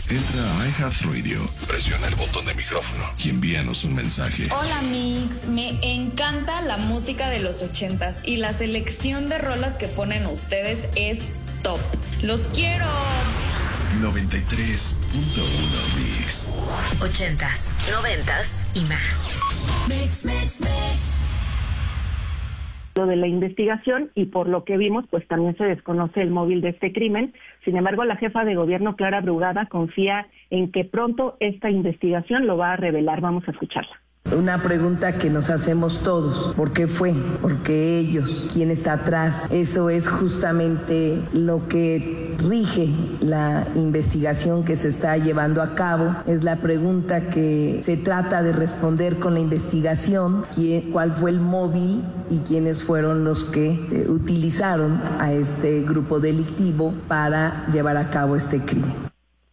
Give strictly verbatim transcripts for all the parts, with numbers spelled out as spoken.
Entra a iHeartRadio, presiona el botón de micrófono y envíanos un mensaje. Hola Mix, me encanta la música de los ochentas y la selección de rolas que ponen ustedes es top. ¡Los quiero! noventa y tres punto uno Mix. Ochentas, noventas y más. Mix, mix, mix. Lo de la investigación, y por lo que vimos, pues también se desconoce el móvil de este crimen. Sin embargo, la jefa de gobierno, Clara Brugada, confía en que pronto esta investigación lo va a revelar. Vamos a escucharla. Una pregunta que nos hacemos todos, ¿por qué fue? ¿Por qué ellos? ¿Quién está atrás? Eso es justamente lo que rige la investigación que se está llevando a cabo. Es la pregunta que se trata de responder con la investigación, ¿quién, cuál fue el móvil y quiénes fueron los que eh, utilizaron a este grupo delictivo para llevar a cabo este crimen.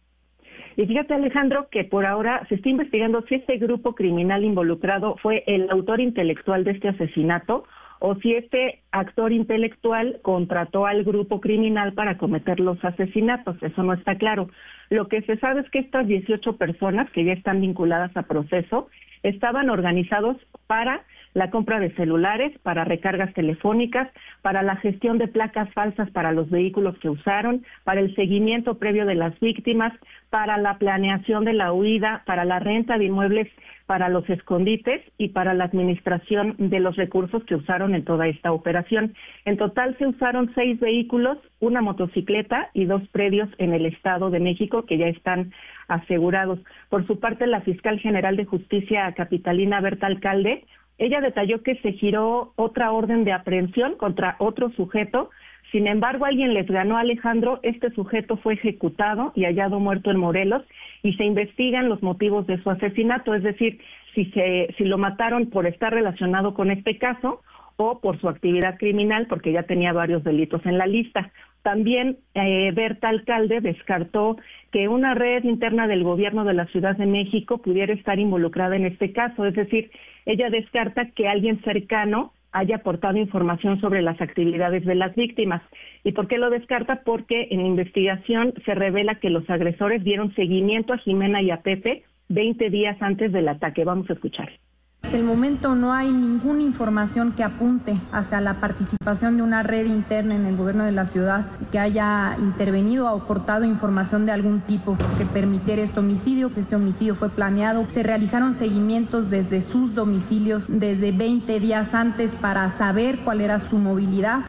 Y fíjate, Alejandro, que por ahora se está investigando si este grupo criminal involucrado fue el autor intelectual de este asesinato o si este actor intelectual contrató al grupo criminal para cometer los asesinatos. Eso no está claro. Lo que se sabe es que estas dieciocho personas que ya están vinculadas a proceso estaban organizados para la compra de celulares, para recargas telefónicas, para la gestión de placas falsas para los vehículos que usaron, para el seguimiento previo de las víctimas, para la planeación de la huida, para la renta de inmuebles, para los escondites y para la administración de los recursos que usaron en toda esta operación. En total se usaron seis vehículos, una motocicleta y dos predios en el Estado de México que ya están asegurados. Por su parte, la fiscal general de Justicia capitalina, Berta Alcalde, ella detalló que se giró otra orden de aprehensión contra otro sujeto. Sin embargo, alguien les ganó, Alejandro. Este sujeto fue ejecutado y hallado muerto en Morelos y se investigan los motivos de su asesinato, es decir, si se si lo mataron por estar relacionado con este caso o por su actividad criminal, porque ya tenía varios delitos en la lista. También eh, Berta Alcalde descartó que una red interna del gobierno de la Ciudad de México pudiera estar involucrada en este caso, es decir, ella descarta que alguien cercano haya aportado información sobre las actividades de las víctimas. ¿Y por qué lo descarta? Porque en investigación se revela que los agresores dieron seguimiento a Jimena y a Pepe veinte días antes del ataque. Vamos a escuchar. Hasta el momento no hay ninguna información que apunte hacia la participación de una red interna en el gobierno de la ciudad que haya intervenido o aportado información de algún tipo que permitiera este homicidio. Este homicidio fue planeado. Se realizaron seguimientos desde sus domicilios desde veinte días antes para saber cuál era su movilidad.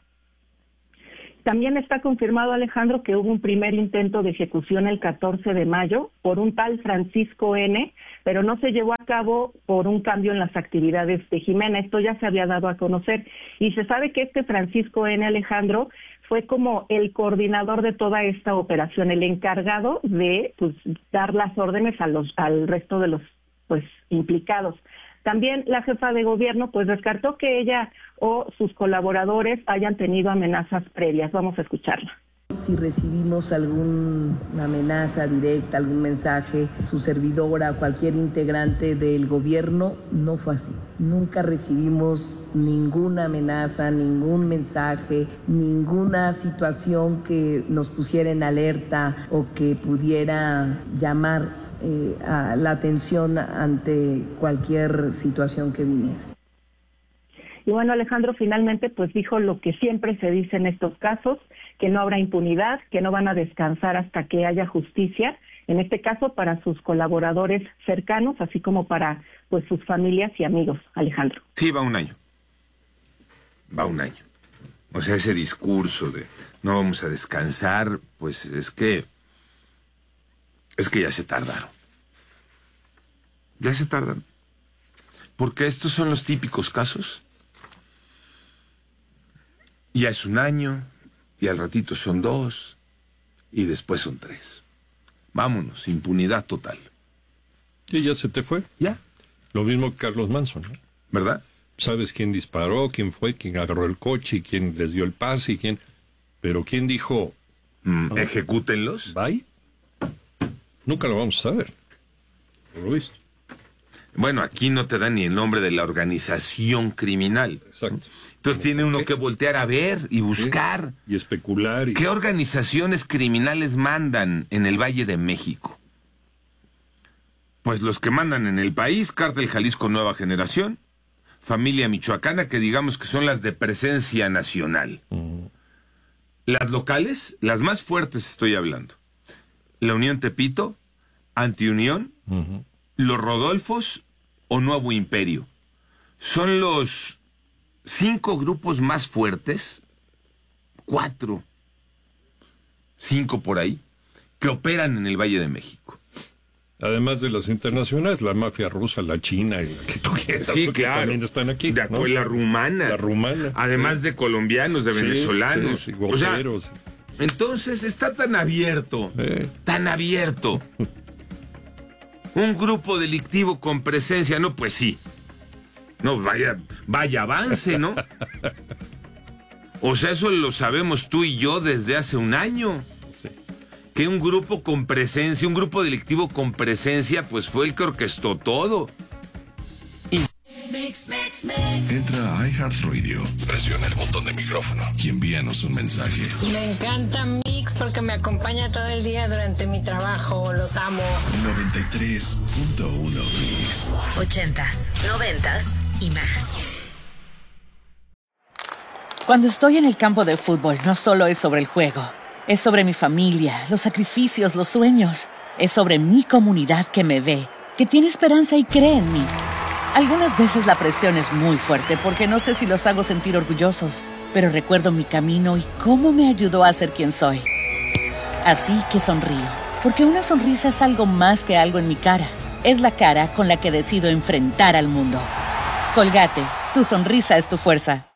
También está confirmado, Alejandro, que hubo un primer intento de ejecución el catorce de mayo por un tal Francisco N., pero no se llevó a cabo por un cambio en las actividades de Jimena. Esto ya se había dado a conocer. Y se sabe que este Francisco N., Alejandro, fue como el coordinador de toda esta operación, el encargado de pues, dar las órdenes a los, al resto de los pues implicados. También la jefa de gobierno pues descartó que ella o sus colaboradores hayan tenido amenazas previas. Vamos a escucharla. Si recibimos alguna amenaza directa, algún mensaje, su servidora, cualquier integrante del gobierno, no fue así. Nunca recibimos ninguna amenaza, ningún mensaje, ninguna situación que nos pusiera en alerta o que pudiera llamar Eh, a la atención ante cualquier situación que viniera. Y bueno, Alejandro finalmente pues dijo lo que siempre se dice en estos casos, que no habrá impunidad, que no van a descansar hasta que haya justicia, en este caso para sus colaboradores cercanos, así como para pues sus familias y amigos, Alejandro. Sí, va un año. Va un año. O sea, ese discurso de no vamos a descansar, pues es que Es que ya se tardaron. Ya se tardan. Porque estos son los típicos casos. Ya es un año, y al ratito son dos, y después son tres. Vámonos, impunidad total. Y ya se te fue. Ya. Lo mismo que Carlos Manson, ¿no? ¿Verdad? Sabes quién disparó, quién fue, quién agarró el coche, y quién les dio el pase, y quién... Pero quién dijo... Mm, ¿no? Ejecútenlos. Bye. Nunca lo vamos a saber. Por lo visto. Bueno, aquí no te dan ni el nombre de la organización criminal. Exacto. Entonces tiene uno que voltear a ver y buscar. Y especular. Y... ¿Qué organizaciones criminales mandan en el Valle de México? pues los que mandan en el país, Cártel Jalisco Nueva Generación, Familia Michoacana, que digamos que son las de presencia nacional. Uh-huh. Las locales, las más fuertes estoy hablando. La Unión Tepito, Antiunión, uh-huh. Los Rodolfos o Nuevo Imperio. Son los cinco grupos más fuertes, cuatro, cinco por ahí, que operan en el Valle de México. Además de las internacionales, la mafia rusa, la china y la que tú quieras. Sí, claro. También están aquí. De ¿no? La rumana. La rumana. Además sí. de colombianos, de sí, venezolanos. Sí, sí, goceros. O sea, entonces está tan abierto, eh. tan abierto. Un grupo delictivo con presencia, no, pues sí. No, vaya, vaya avance, ¿no? O sea, eso lo sabemos tú y yo desde hace un año. Sí. Que un grupo con presencia, un grupo delictivo con presencia, pues fue el que orquestó todo. Y... Entra a iHeartRadio, presiona el botón de micrófono y envíanos un mensaje. Me encanta Mix porque me acompaña todo el día durante mi trabajo. Los amo. noventa y tres punto uno Mix. Ochentas, noventas y más. Cuando estoy en el campo de fútbol, no solo es sobre el juego. Es sobre mi familia, los sacrificios, los sueños. Es sobre mi comunidad que me ve, que tiene esperanza y cree en mí. Algunas veces la presión es muy fuerte porque no sé si los hago sentir orgullosos, pero recuerdo mi camino y cómo me ayudó a ser quien soy. Así que sonrío, porque una sonrisa es algo más que algo en mi cara. Es la cara con la que decido enfrentar al mundo. Colgate, tu sonrisa es tu fuerza.